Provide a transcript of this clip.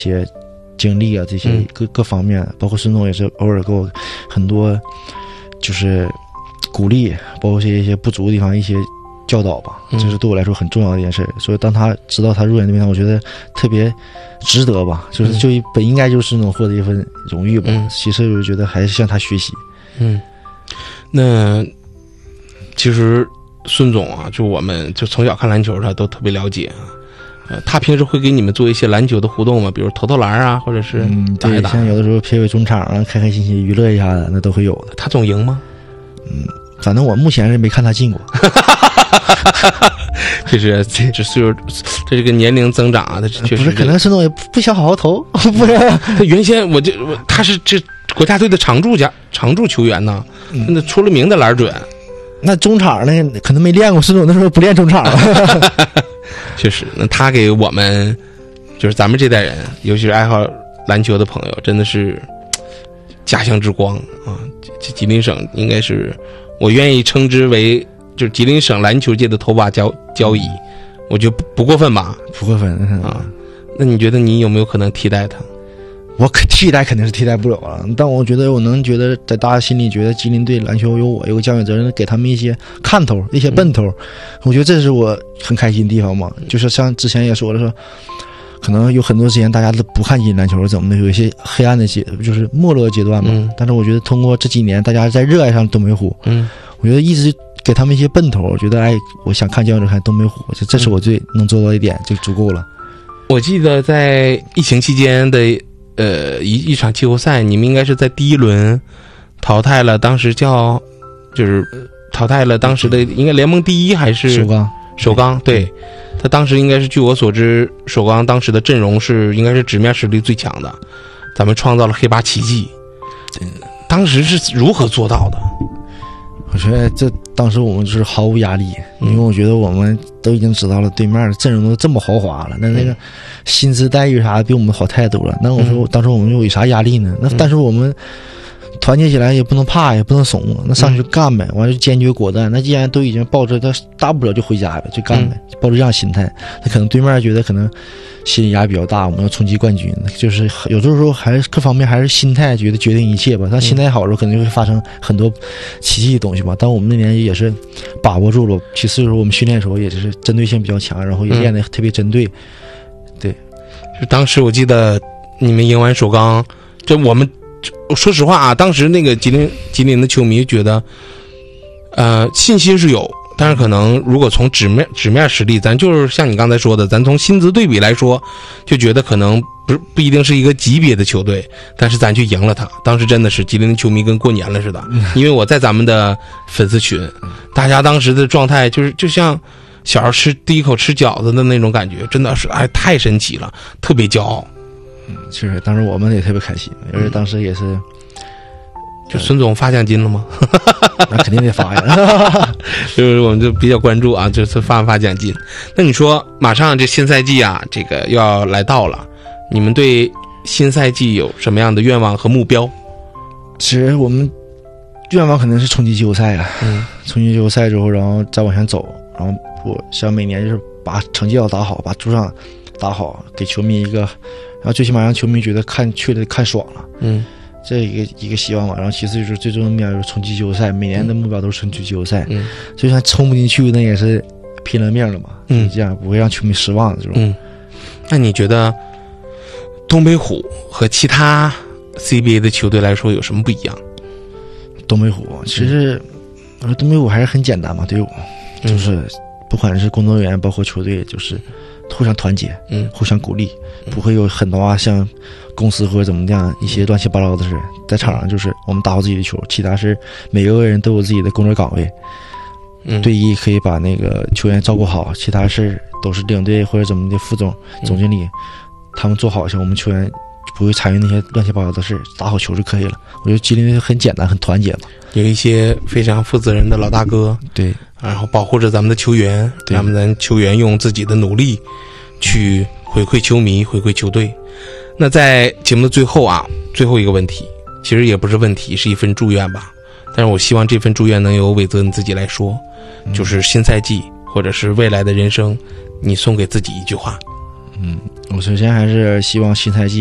些经历啊，这些各方面，包括孙总也是偶尔给我很多就是鼓励，包括一些不足的地方一些教导吧，这是对我来说很重要的一件事。所以当他知道他入选这边，我觉得特别值得吧，就是本应该就是能获得一份荣誉吧。其实我觉得还是向他学习。 那其实孙总啊，就我们就从小看篮球他都特别了解啊。他平时会给你们做一些篮球的互动吗？比如投篮啊，或者是打一打。 对，像有的时候撇尾中场啊，开开心心娱乐一下的，那都会有的。 他总赢吗？ 反正我目前是没看他进过。 这岁数，这是个年龄增长啊，他确实不是，可能孙总也不想好好投，不是。 他原先他是这国家队的常驻球员呢，那出了名的篮准。 那中场呢，可能没练过，孙总那时候不练中场了。 确实，那他给我们就是咱们这代人，尤其是爱好篮球的朋友，真的是家乡之光啊！吉林省应该是我愿意称之为就是吉林省篮球界的头把交椅，我觉得不过分吧？ 不过分啊！那你觉得你有没有可能替代他？ 我替代肯定是替代不了了，但我觉得我能觉得在大家心里觉得吉林队篮球有我有个教育责任，给他们一些看头一些奔头，我觉得这是我很开心的地方嘛。就是像之前也说了说，可能有很多时间大家都不看吉林篮球怎么的，有一些黑暗的就是没落阶段嘛。但是我觉得通过这几年大家在热爱上东北虎，我觉得一直给他们一些奔头，我觉得我想看教育者看东北虎，这是我最能做到一点就足够了。 我记得在疫情期间的一场季后赛，你们应该是在第一轮淘汰了当时淘汰了当时的应该联盟第一还是首钢，对，他当时应该是据我所知，首钢当时的阵容应该是纸面实力最强的，咱们创造了黑八奇迹。当时是如何做到的？ 我觉得当时我们就是毫无压力，因为我觉得我们都已经知道了对面的阵容都这么豪华了，那个薪资待遇啥的比我们好太多了。那我说当时我们有啥压力呢？那但是我们团结起来也不能怕，也不能怂，那上去就干呗，完了就坚决果断。那既然都已经抱着他大不了就回家呗，就干呗，抱着这样心态。那可能对面觉得可能心理压力比较大，我们要冲击冠军，就是有的时候还是各方面还是心态觉得决定一切吧。但心态好的时候可能就会发生很多奇迹的东西吧。但我们那年也是把握住了，其次就是我们训练的时候也是针对性比较强，然后也练得特别针对。对， 就当时我记得你们赢完首钢，这我们说实话啊，当时那个吉林的球迷觉得信心是有，但是可能如果从纸面实力，咱就是像你刚才说的，咱从薪资对比来说，就觉得可能不一定是一个级别的球队，但是咱去赢了他。当时真的是吉林的球迷跟过年了似的，因为我在咱们的粉丝群，大家当时的状态就像小孩第一口吃饺子的那种感觉，真的是太神奇了，特别骄傲。 确实当时我们也特别开心，而且当时也是就孙总发奖金了吗？ 那肯定得发呀。 就是我们就比较关注啊，这次发奖金。那你说马上这新赛季啊，这个要来到了，你们对新赛季有什么样的愿望和目标？ 其实我们愿望肯定是冲击季后赛啊，冲击季后赛之后，然后再往前走，然后我想每年就是把成绩要打好，把主场打好，给球迷一个，然后最起码让球迷觉得去了看爽了，这一个希望吧。然后其次就是最重要的目标就是冲击季后赛，每年的目标都是冲击季后赛，就算冲不进去，那也是拼了命了嘛，这样不会让球迷失望的这种。 那你觉得东北虎和其他 CBA 的球队来说有什么不一样？ 东北虎其实我说东北虎还是很简单嘛，队伍就是不管是工作人员包括球队，就是互相团结，互相鼓励，不会有很多像公司或者怎么样一些乱七八糟的事。在场上就是我们打好自己的球，其他是每个人都有自己的工作岗位，队医可以把那个球员照顾好，其他事都是领队或者怎么的副总总经理他们做好，像我们球员不会参与那些乱七八糟的事，打好球就可以了。我觉得吉林很简单很团结嘛， 有一些非常负责任的老大哥，对，然后保护着咱们的球员，让咱球员用自己的努力去回馈球迷回馈球队。那在节目的最后啊，最后一个问题，其实也不是问题，是一份祝愿吧，但是我希望这份祝愿能由伟泽你自己来说，就是新赛季或者是未来的人生，你送给自己一句话。 我首先还是希望新赛季